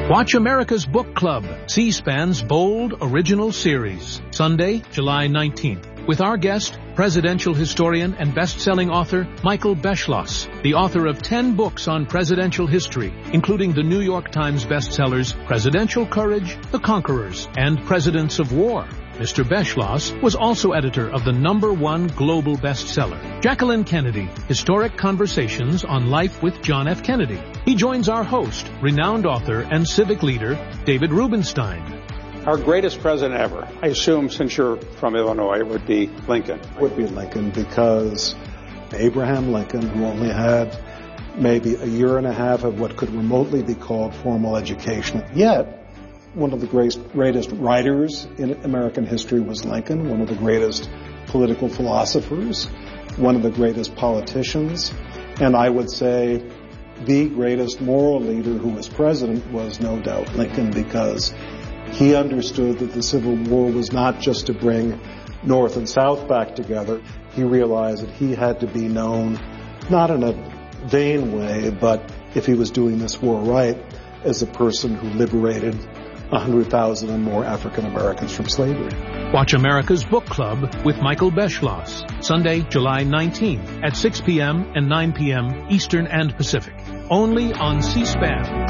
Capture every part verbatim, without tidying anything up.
Watch America's Book Club, C-SPAN's bold original series, Sunday, July nineteenth, with our guest, presidential historian and best-selling author Michael Beschloss, the author of ten books on presidential history, including the New York Times bestsellers Presidential Courage, The Conquerors, and Presidents of War. Mister Beschloss was also editor of the number one global bestseller, Jacqueline Kennedy, Historic Conversations on Life with John F. Kennedy. He joins our host, renowned author and civic leader, David Rubenstein. Our greatest president ever, I assume since you're from Illinois, would be Lincoln. Would be Lincoln, because Abraham Lincoln, who only had maybe a year and a half of what could remotely be called formal education, yet one of the greatest, greatest writers in American history was Lincoln, one of the greatest political philosophers, one of the greatest politicians, and I would say the greatest moral leader who was president was no doubt Lincoln, because he understood that the Civil War was not just to bring North and South back together. He realized that he had to be known, not in a vain way, but if he was doing this war right, as a person who liberated one hundred thousand and more African Americans from slavery. Watch America's Book Club with Michael Beschloss, Sunday, July nineteenth at six p.m. and nine p.m. Eastern and Pacific, only on C-SPAN.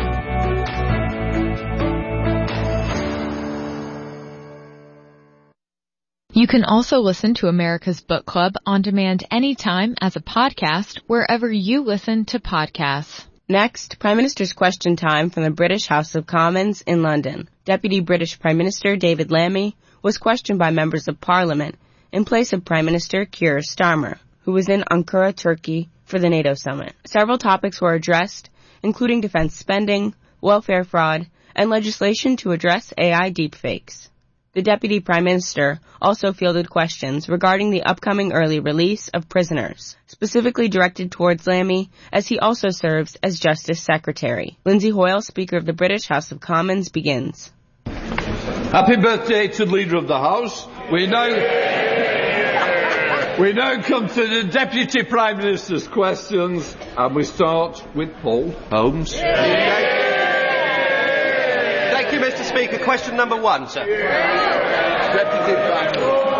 You can also listen to America's Book Club on demand anytime as a podcast wherever you listen to podcasts. Next, Prime Minister's Question Time from the British House of Commons in London. Deputy British Prime Minister David Lammy was questioned by members of Parliament in place of Prime Minister Keir Starmer, who was in Ankara, Turkey, for the NATO summit. Several topics were addressed, including defense spending, welfare fraud, and legislation to address A I deepfakes. The Deputy Prime Minister also fielded questions regarding the upcoming early release of prisoners, specifically directed towards Lammy, as he also serves as Justice Secretary. Lindsay Hoyle, Speaker of the British House of Commons, begins. Happy birthday to the Leader of the House. We now, we now come to the Deputy Prime Minister's questions, and we start with Paul Holmes. Thank you, Mister Speaker. Question number one, sir. Deputy Prime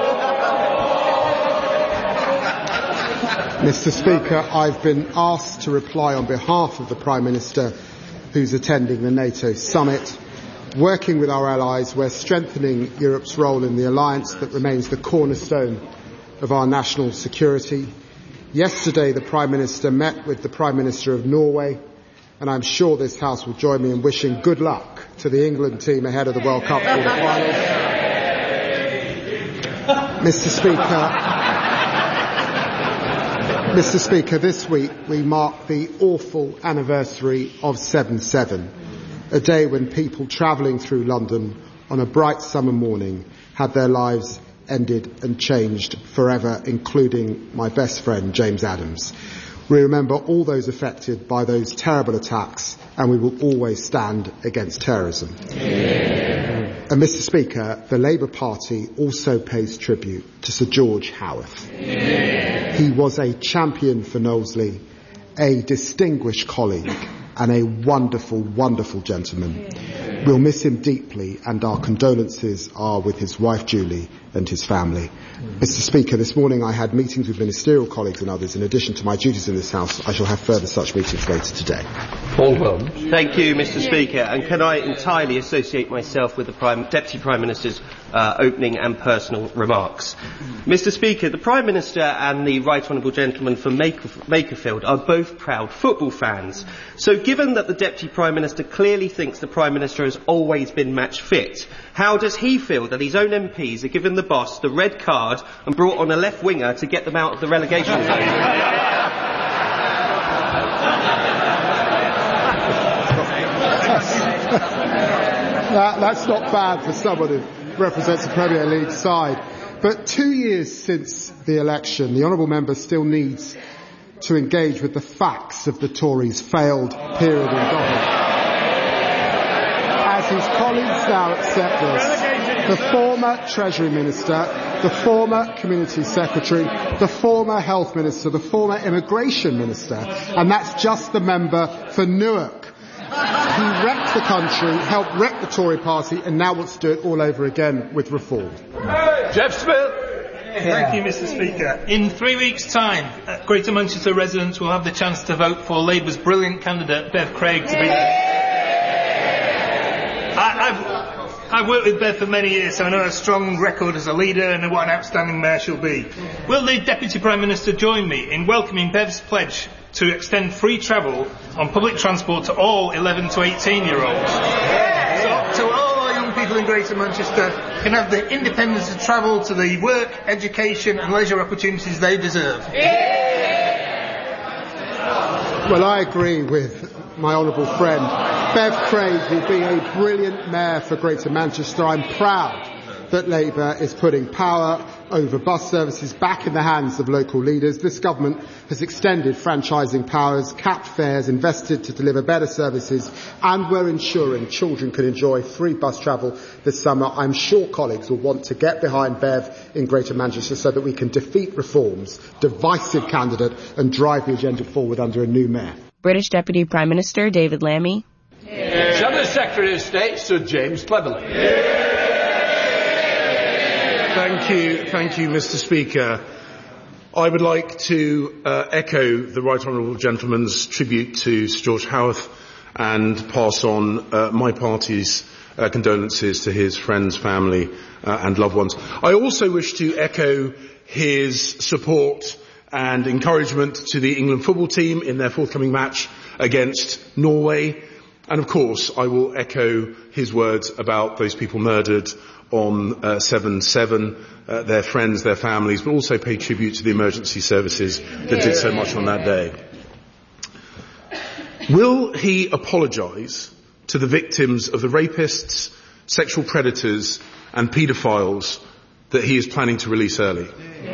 Minister. Mister Speaker, I've been asked to reply on behalf of the Prime Minister who's attending the NATO summit. Working with our allies, we're strengthening Europe's role in the alliance that remains the cornerstone of our national security. Yesterday, the Prime Minister met with the Prime Minister of Norway, and I'm sure this House will join me in wishing good luck to the England team ahead of the World Cup quarter-finals. Mister Speaker, Mister Speaker, this week we mark the awful anniversary of seven seven, a day when people travelling through London on a bright summer morning had their lives ended and changed forever, including my best friend, James Adams. We remember all those affected by those terrible attacks, and we will always stand against terrorism. Yeah. And Mister Speaker, the Labour Party also pays tribute to Sir George Howarth. Yeah. He was a champion for Knowsley, a distinguished colleague, and a wonderful, wonderful gentleman. Yeah. We'll miss him deeply, and our condolences are with his wife Julie and his family. Mm. Mister Speaker, this morning I had meetings with ministerial colleagues and others. In addition to my duties in this House, I shall have further such meetings later today. Paul Holmes. Thank you, Mister Speaker. And can I entirely associate myself with the Prime, Deputy Prime Minister's uh, opening and personal remarks. Mister Speaker, the Prime Minister and the Right Honourable Gentleman from Makerfield are both proud football fans. So given that the Deputy Prime Minister clearly thinks the Prime Minister has always been match fit, how does he feel that his own M Ps are given the boss the red card and brought on a left winger to get them out of the relegation zone? that, that's not bad for someone who represents a Premier League side. But two years since the election, the honourable member still needs to engage with the facts of the Tories' failed period in government. As his colleagues now accept this, the former Treasury Minister, the former Community Secretary, the former Health Minister, the former Immigration Minister, and that's just the member for Newark, he wrecked the country, helped wreck the Tory party, and now wants to do it all over again with reform. Jeff Smith. Thank you, Mister Speaker. In three weeks' time, uh, Greater Manchester residents will have the chance to vote for Labour's brilliant candidate, Bev Craig, to be... I, I've, I've worked with Bev for many years, so I know her strong record as a leader and what an outstanding mayor she'll be. Will the Deputy Prime Minister join me in welcoming Bev's pledge to extend free travel on public transport to all eleven to eighteen year olds? So, so all our young people in Greater Manchester can have the independence to travel to the work, education and leisure opportunities they deserve. Well, I agree with my honourable friend. Bev Craig will be a brilliant mayor for Greater Manchester. I'm proud that Labour is putting power over bus services back in the hands of local leaders. This government has extended franchising powers, capped fares, invested to deliver better services, and we're ensuring children can enjoy free bus travel this summer. I'm sure colleagues will want to get behind Bev in Greater Manchester so that we can defeat reforms, divisive candidate, and drive the agenda forward under a new mayor. British Deputy Prime Minister David Lammy. Yeah. Shadow Secretary of State Sir James Cleverly. Yeah. Thank you, thank you, Mister Speaker. I would like to uh, echo the Right Honourable Gentleman's tribute to Sir George Howarth and pass on uh, my party's uh, condolences to his friends, family uh, and loved ones. I also wish to echo his support and encouragement to the England football team in their forthcoming match against Norway. And of course, I will echo his words about those people murdered on uh, seven seven, uh, their friends, their families, but also pay tribute to the emergency services that did so much on that day. Will he apologise to the victims of the rapists, sexual predators and paedophiles that he is planning to release early?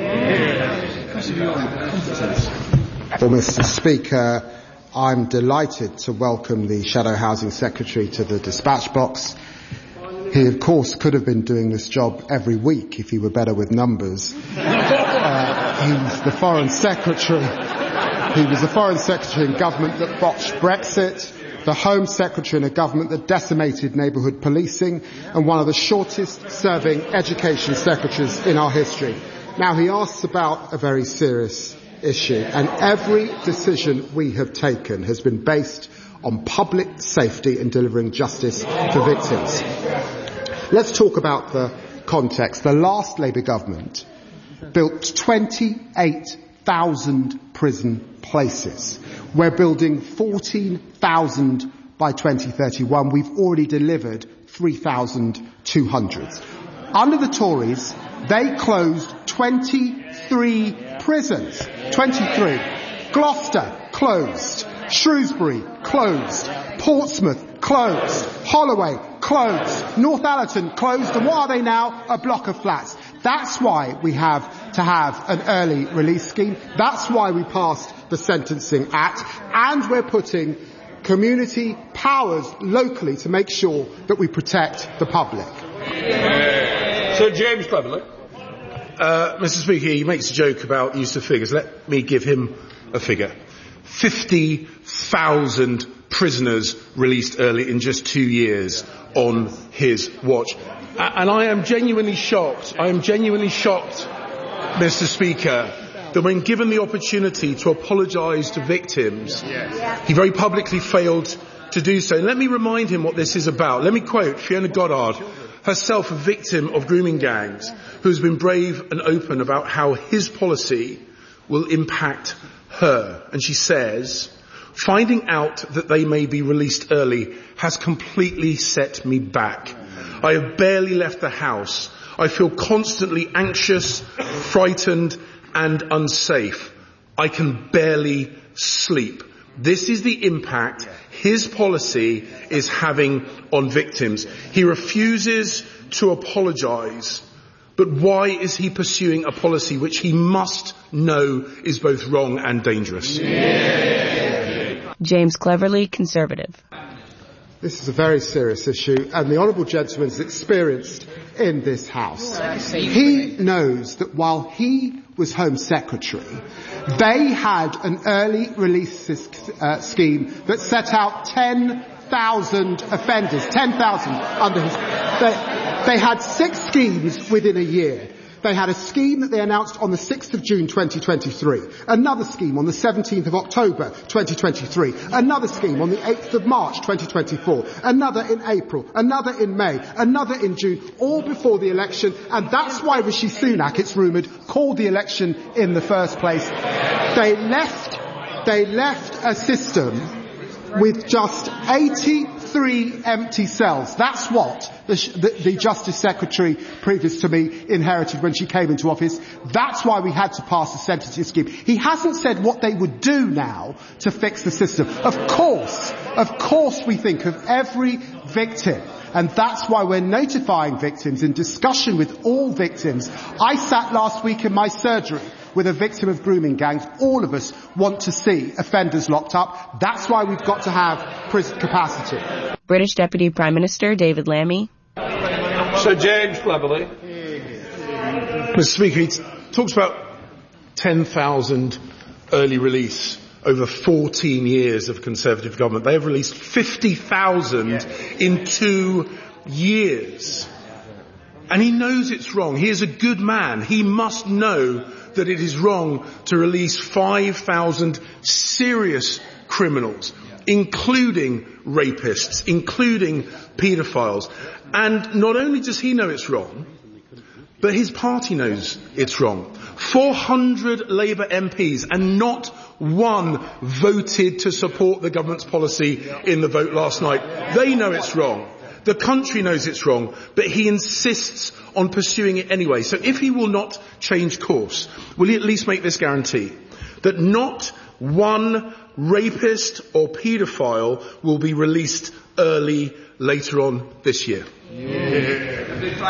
Well, Mister Speaker, I'm delighted to welcome the Shadow Housing Secretary to the dispatch box. He, of course, could have been doing this job every week if he were better with numbers. Uh, he was the Foreign Secretary. He was the Foreign Secretary in government that botched Brexit, the Home Secretary in a government that decimated neighbourhood policing, and one of the shortest-serving education secretaries in our history. Now, he asks about a very serious issue, and every decision we have taken has been based on public safety and delivering justice for victims. Let's talk about the context. The last Labour government built twenty-eight thousand prison places. We're building fourteen thousand by twenty thirty-one. We've already delivered three thousand two hundred. Under the Tories, they closed twenty-three prisons. twenty-three. Gloucester closed. Shrewsbury closed. Portsmouth closed. Holloway closed. Northallerton closed. And what are they now? A block of flats. That's why we have to have an early release scheme. That's why we passed the Sentencing Act. And we're putting community powers locally to make sure that we protect the public. Uh, Sir James Cleverly. Uh, Mister Speaker, he makes a joke about use of figures. Let me give him a figure. fifty thousand prisoners released early in just two years on his watch. And I am genuinely shocked, I am genuinely shocked, Mister Speaker, that when given the opportunity to apologise to victims, he very publicly failed to do so. And let me remind him what this is about. Let me quote Fiona Goddard, herself a victim of grooming gangs, who has been brave and open about how his policy will impact her. And she says, "Finding out that they may be released early has completely set me back. I have barely left the house. I feel constantly anxious, frightened and unsafe. I can barely sleep." This is the impact his policy is having on victims. He refuses to apologise. But why is he pursuing a policy which he must know is both wrong and dangerous? Yeah. James Cleverly, Conservative. This is a very serious issue, and the Honourable Gentleman is experienced in this House. He knows that while he was Home Secretary, they had an early release uh, scheme that set out ten thousand offenders, ten thousand under his... They, they had six schemes within a year. They had a scheme that they announced on the sixth of June twenty twenty-three, another scheme on the seventeenth of October twenty twenty-three, another scheme on the eighth of March twenty twenty-four, another in April, another in May, another in June, all before the election, and that's why Rishi Sunak, it's rumoured, called the election in the first place. They left, they left a system with just eighty-three empty cells. That's what the, the, the Justice Secretary previous to me inherited when she came into office. That's why we had to pass the sentencing scheme. He hasn't said what they would do now to fix the system. Of course, of course we think of every victim. And that's why we're notifying victims in discussion with all victims. I sat last week in my surgery with a victim of grooming gangs. All of us want to see offenders locked up. That's why we've got to have prison capacity. British Deputy Prime Minister David Lammy. Sir James Cleverly. Mister Speaker, he talks about ten thousand early release over fourteen years of Conservative government. They have released fifty thousand yeah. in two years. And he knows it's wrong. He is a good man. He must know that it is wrong to release five thousand serious criminals, including rapists, including paedophiles. And not only does he know it's wrong, but his party knows it's wrong. four hundred Labour M Ps and not one voted to support the government's policy in the vote last night. They know it's wrong. The country knows it's wrong, but he insists on pursuing it anyway. So if he will not change course, will he at least make this guarantee that not one rapist or paedophile will be released early later on this year? Yeah.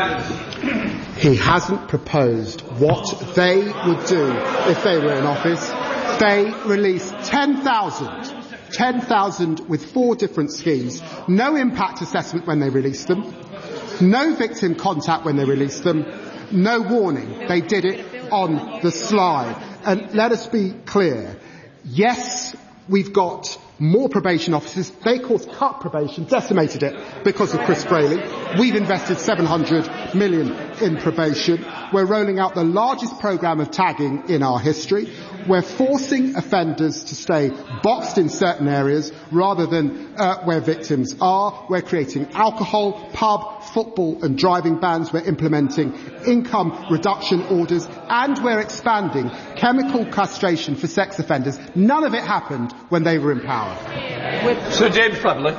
He hasn't proposed what they would do if they were in office. They released ten thousand. ten thousand with four different schemes, no impact assessment when they released them, no victim contact when they released them, no warning. They did it on the sly. And let us be clear, yes, we've got more probation officers. They, of course, cut probation, decimated it because of Chris Fraley. We've invested seven hundred million in probation. We're rolling out the largest programme of tagging in our history. We're forcing offenders to stay boxed in certain areas rather than uh, where victims are. We're creating alcohol, pub, football and driving bans. We're implementing income reduction orders, and we're expanding chemical castration for sex offenders. None of it happened when they were in power. Sir James Cleverly.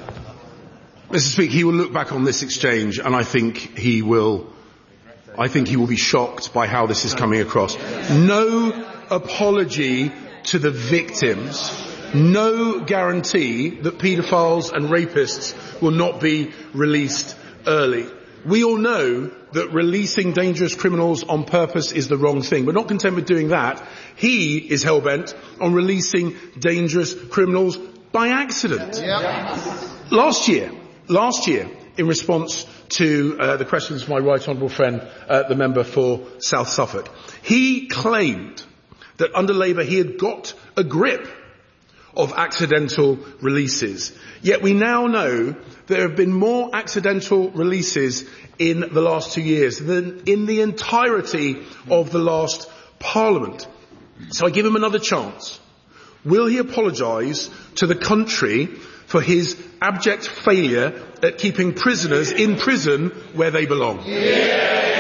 Mister Speaker, he will look back on this exchange and I think he will, I think he will be shocked by how this is coming across. No apology to the victims, no guarantee that paedophiles and rapists will not be released early. We all know that releasing dangerous criminals on purpose is the wrong thing, but not content with doing that, he is hell-bent on releasing dangerous criminals by accident. Yep. Last year, last year, in response to uh, the questions of my right honourable friend, uh, the member for South Suffolk, he claimed that under Labour he had got a grip of accidental releases. Yet we now know there have been more accidental releases in the last two years than in the entirety of the last Parliament. So I give him another chance. Will he apologise to the country for his abject failure at keeping prisoners in prison where they belong? Yeah.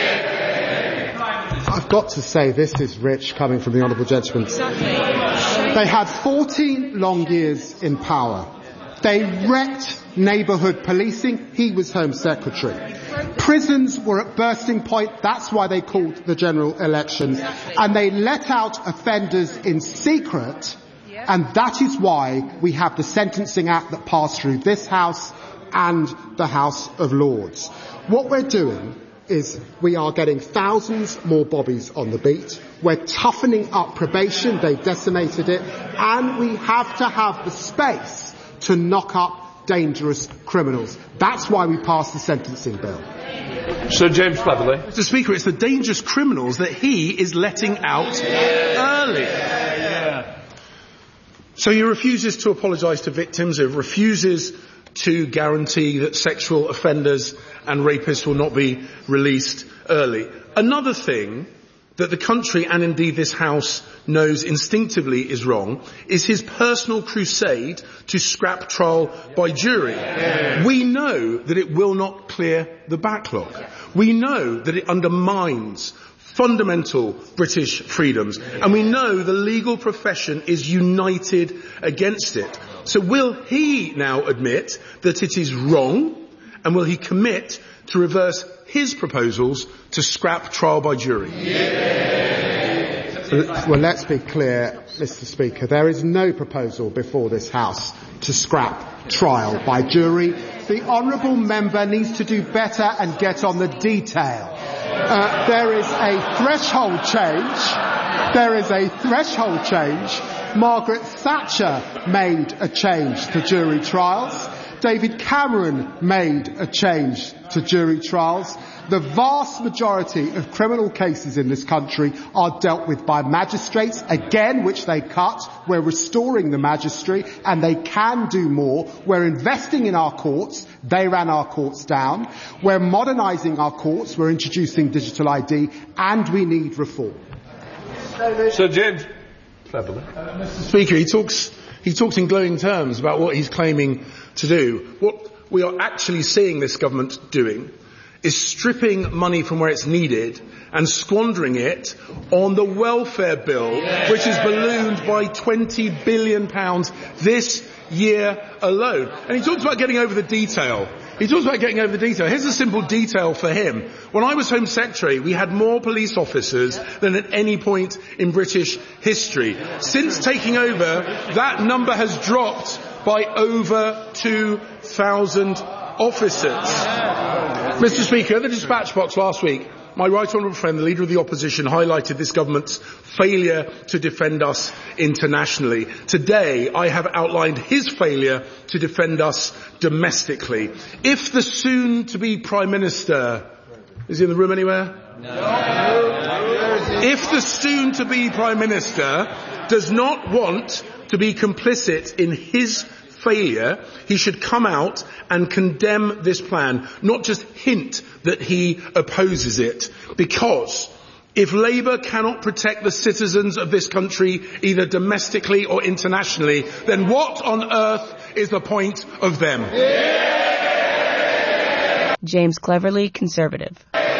I've got to say, this is rich coming from the honourable gentleman. Exactly. They had fourteen long years in power. They wrecked neighbourhood policing. He was Home Secretary. Prisons were at bursting point. That's why they called the general elections. And they let out offenders in secret. And that is why we have the Sentencing Act that passed through this House and the House of Lords. What we're doing is we are getting thousands more bobbies on the beat. We're toughening up probation. They've decimated it. And we have to have the space to knock up dangerous criminals. That's why we passed the sentencing bill. Sir James Cleverly. Mister Speaker, it's the dangerous criminals that he is letting out early. So he refuses to apologise to victims, he refuses to guarantee that sexual offenders and rapists will not be released early. Another thing that the country and indeed this House knows instinctively is wrong is his personal crusade to scrap trial by jury. Yeah. We know that it will not clear the backlog. We know that it undermines fundamental British freedoms, and we know the legal profession is united against it. So will he now admit that it is wrong, and will he commit to reverse his proposals to scrap trial by jury? Yeah. Well, let's be clear, Mister Speaker. There is no proposal before this House to scrap trial by jury. The honourable member needs to do better and get on the detail. Uh, there is a threshold change. There is a threshold change. Margaret Thatcher made a change to jury trials. David Cameron made a change to jury trials. The vast majority of criminal cases in this country are dealt with by magistrates, again, which they cut. We're restoring the magistrate, and they can do more. We're investing in our courts. They ran our courts down. We're modernising our courts. We're introducing digital I D, and we need reform. Sir James. Uh, Mister Speaker, he talks, he talks in glowing terms about what he's claiming to do. What we are actually seeing this government doing is stripping money from where it's needed and squandering it on the welfare bill, which is ballooned by twenty billion pounds this year alone. And he talks about getting over the detail. He talks about getting over the detail. Here's a simple detail for him. When I was Home Secretary, we had more police officers than at any point in British history. Since taking over, that number has dropped by over two thousand officers. Mister Speaker, the dispatch box last week, my right honourable friend, the Leader of the Opposition, highlighted this government's failure to defend us internationally. Today, I have outlined his failure to defend us domestically. If the soon-to-be Prime Minister... Is he in the room anywhere? No. If the soon-to-be Prime Minister does not want to be complicit in his failure, he should come out and condemn this plan, not just hint that he opposes it. Because if Labour cannot protect the citizens of this country, either domestically or internationally, then what on earth is the point of them? Yeah! James Cleverly, Conservative.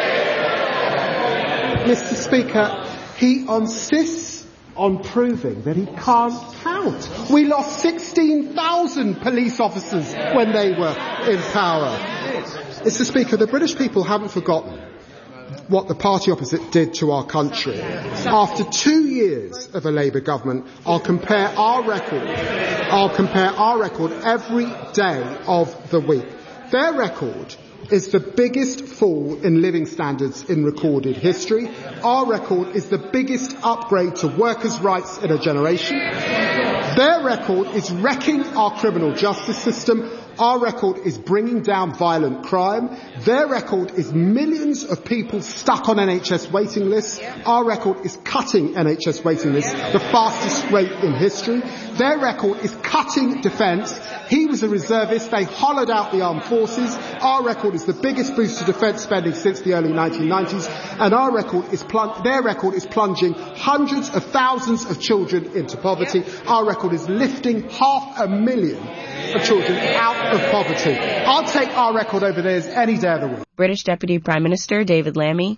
Mister Speaker, he insists on proving that he can't count. We lost sixteen thousand police officers when they were in power. Mister Speaker, the British people haven't forgotten what the party opposite did to our country. After two years of a Labour government, I'll compare our record, I'll compare our record every day of the week. Their record is the biggest fall in living standards in recorded history. Our record is the biggest upgrade to workers' rights in a generation. Their record is wrecking our criminal justice system. Our record is bringing down violent crime. Their record is millions of people stuck on N H S waiting lists. Our record is cutting N H S waiting lists, the fastest rate in history. Their record is cutting defence. He was a reservist. They hollowed out the armed forces. Our record is the biggest boost to defence spending since the early nineteen nineties. And our record is plung- their record is plunging hundreds of thousands of children into poverty. Our record is lifting half a million of children out of poverty. I'll take our record over theirs any day of the week. British Deputy Prime Minister David Lammy.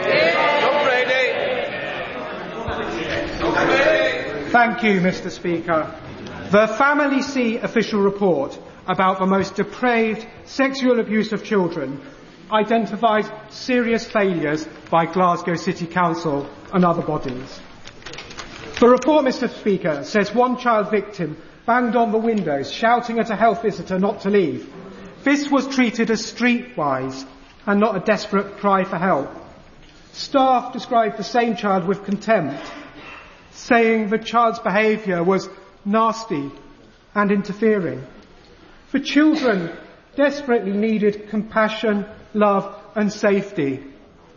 Thank you, Mister Speaker. The Family C official report about the most depraved sexual abuse of children identifies serious failures by Glasgow City Council and other bodies. The report, Mister Speaker, says one child victim banged on the windows, shouting at a health visitor not to leave. This was treated as streetwise and not a desperate cry for help. Staff described the same child with contempt, saying the child's behaviour was nasty and interfering. The children desperately needed compassion, love and safety,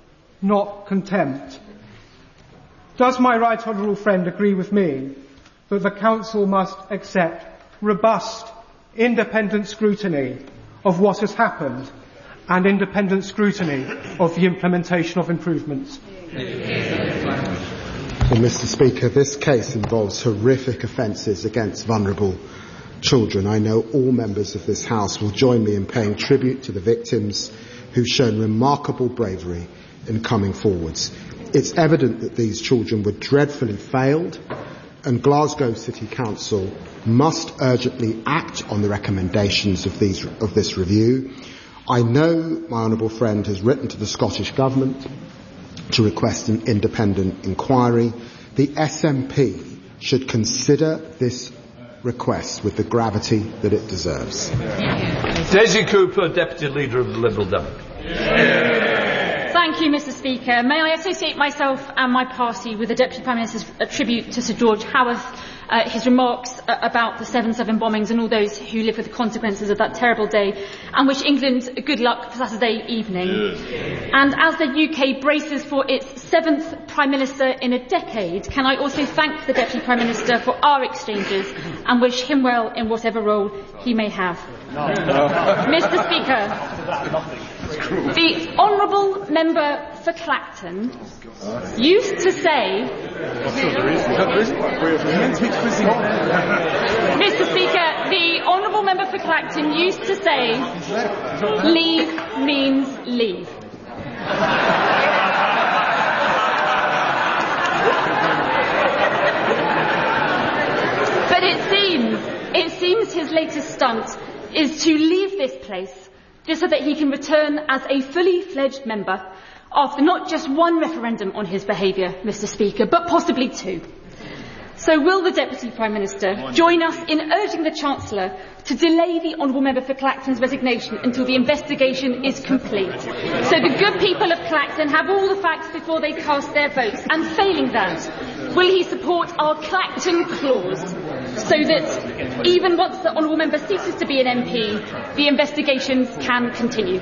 not contempt. Does my right honourable friend agree with me that the Council must accept robust, independent scrutiny of what has happened and independent scrutiny of the implementation of improvements. Well, Mister Speaker, this case involves horrific offences against vulnerable children. I know all members of this House will join me in paying tribute to the victims who've shown remarkable bravery in coming forwards. It's evident that these children were dreadfully failed, and Glasgow City Council must urgently act on the recommendations of, these, of this review. I know my honourable friend has written to the Scottish Government to request an independent inquiry. The S N P should consider this request with the gravity that it deserves. Daisy Cooper, Deputy Leader of the Liberal Democrats. Thank you, Mister Speaker. May I associate myself and my party with the Deputy Prime Minister's tribute to Sir George Howarth, uh, his remarks uh, about the seven seven bombings and all those who live with the consequences of that terrible day, and wish England good luck for Saturday evening. And as the U K braces for its seventh Prime Minister in a decade, can I also thank the Deputy Prime Minister for our exchanges and wish him well in whatever role he may have. No. No. Mister Speaker, the Honourable Member for Clacton used to say... Mister Speaker, the Honourable Member for Clacton used to say, leave means leave. But it seems, it seems his latest stunt is to leave this place just so that he can return as a fully fledged member after not just one referendum on his behaviour, Mister Speaker, but possibly two. So will the Deputy Prime Minister join us in urging the Chancellor to delay the Honourable Member for Clacton's resignation until the investigation is complete, so the good people of Clacton have all the facts before they cast their votes, and failing that, will he support our Clacton clause so that even once the Honourable Member ceases to be an M P, the investigations can continue?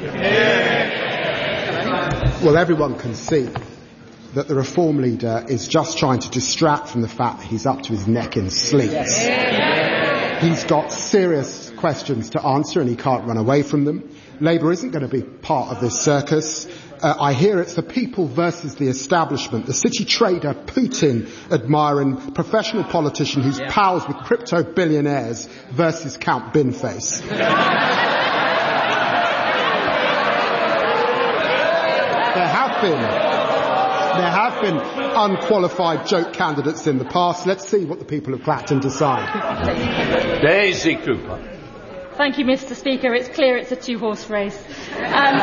Well, everyone can see that the Reform leader is just trying to distract from the fact that he's up to his neck in sleeves. He's got serious questions to answer and he can't run away from them. Labour isn't going to be part of this circus. Uh, I hear it's the people versus the establishment, the city trader Putin admiring professional politician who's pals with crypto billionaires versus Count Binface. There have been There have been unqualified joke candidates in the past. Let's see what the people of Clacton decide. Daisy Cooper. Thank you, Mister Speaker. It's clear it's a two-horse race. Um,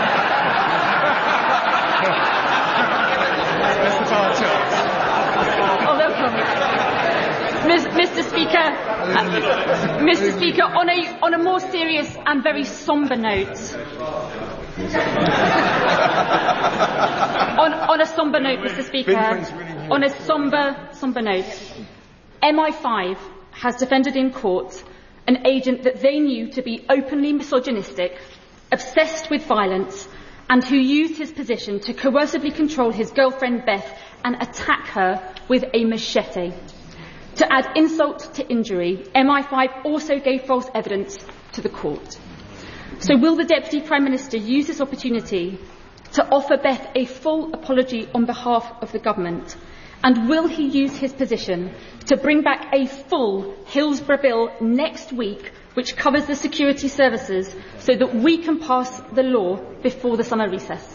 oh, they'll come. Mister Speaker, uh, Mister Speaker, on a on a more serious and very sombre note. on, on a sombre note, Mister Speaker, on a sombre, sombre note, M I five has defended in court an agent that they knew to be openly misogynistic, obsessed with violence, and who used his position to coercively control his girlfriend Beth and attack her with a machete. To add insult to injury, M I five also gave false evidence to the court. So will the Deputy Prime Minister use this opportunity to offer Beth a full apology on behalf of the government? And will he use his position to bring back a full Hillsborough Bill next week which covers the security services so that we can pass the law before the summer recess?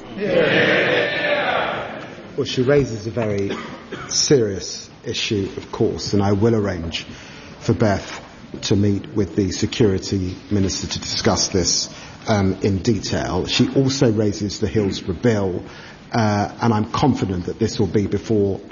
Yeah. Well, she raises a very serious issue, of course, and I will arrange for Beth to meet with the Security Minister to discuss this um, in detail. She also raises the Hillsborough Bill, uh, and I'm confident that this will be before